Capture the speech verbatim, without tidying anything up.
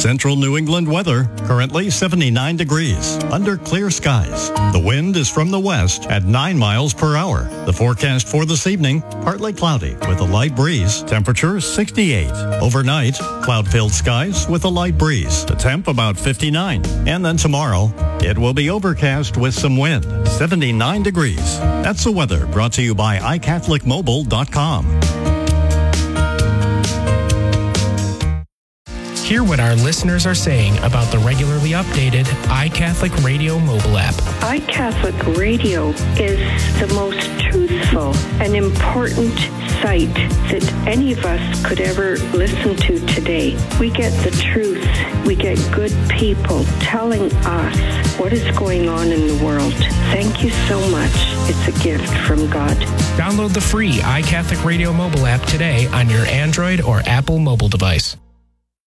Central New England weather, currently seventy-nine degrees, under clear skies. The wind is from the west at nine miles per hour. The forecast for this evening, partly cloudy with a light breeze. Temperature sixty-eight. Overnight, cloud-filled skies with a light breeze. The temp about fifty-nine. And then tomorrow, it will be overcast with some wind. seventy-nine degrees. That's the weather brought to you by i catholic mobile dot com. Hear what our listeners are saying about the regularly updated iCatholic Radio mobile app. iCatholic Radio is the most truthful and important site that any of us could ever listen to today. We get the truth. We get good people telling us what is going on in the world. Thank you so much. It's a gift from God. Download the free iCatholic Radio mobile app today on your Android or Apple mobile device.